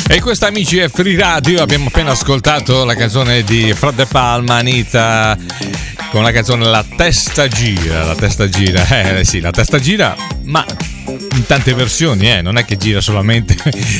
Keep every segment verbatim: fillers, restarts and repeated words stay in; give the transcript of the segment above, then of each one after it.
E questa, amici, è Free Radio. Abbiamo appena ascoltato la canzone di Fred De Palma, Anita, con la canzone La testa gira. La testa gira, eh sì, la testa gira, ma in tante versioni, eh, non è che gira solamente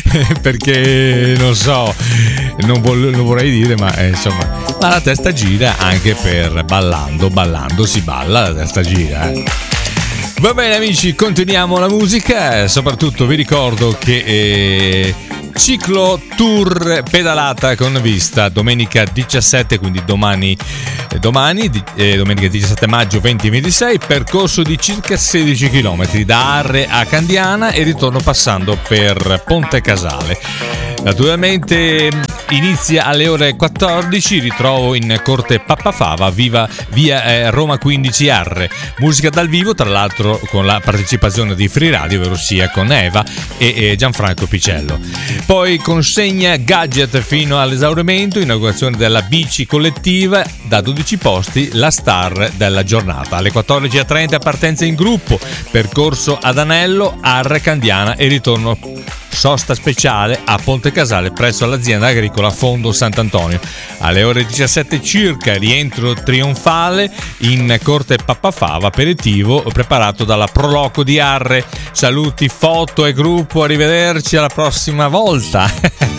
perché non so, non, vol- non vorrei dire, ma eh, insomma, ma la testa gira anche per ballando, ballando si balla, la testa gira, eh. Va bene, amici, continuiamo la musica. Soprattutto vi ricordo che eh, ciclo tour pedalata con vista domenica diciassette, quindi domani, eh, domani eh, domenica diciassette maggio venti ventisei, percorso di circa sedici chilometri da Arre a Candiana e ritorno passando per Ponte Casale. Naturalmente inizia alle ore quattordici, ritrovo in Corte Pappafava, viva via eh, Roma quindici Arre. Musica dal vivo, tra l'altro con la partecipazione di Free Radio, ovvero sia con Eva e, e Gianfranco Picello. Poi consegna gadget fino all'esaurimento, inaugurazione della bici collettiva, da dodici posti la star della giornata. Alle quattordici e trenta partenza in gruppo, percorso ad Anello, Arre Candiana e ritorno sosta speciale a Ponte Casale presso l'azienda agricola Fondo Sant'Antonio. Alle ore diciassette circa rientro trionfale in Corte Pappafava, aperitivo preparato dalla Proloco di Arre. Saluti, foto e gruppo, arrivederci alla prossima volta.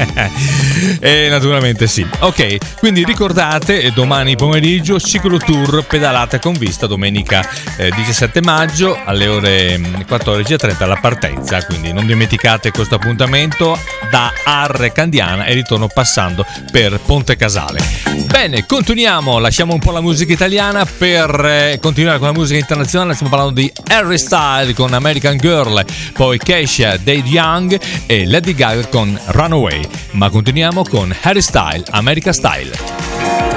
E naturalmente sì. Ok, quindi ricordate, domani pomeriggio ciclo tour pedalata con vista, domenica eh, diciassette maggio alle ore quattordici e trenta la partenza, quindi non dimenticate questo appuntamento da Arre Candiana e ritorno passando per Ponte Casale. Bene, continuiamo, lasciamo un po' la musica italiana per eh, continuare con la musica internazionale. Stiamo parlando di Harry Styles con American Girl, poi Kesha, Dave Young e Lady Gaga con Runaway, ma continuiamo con Harry Styles, America Style.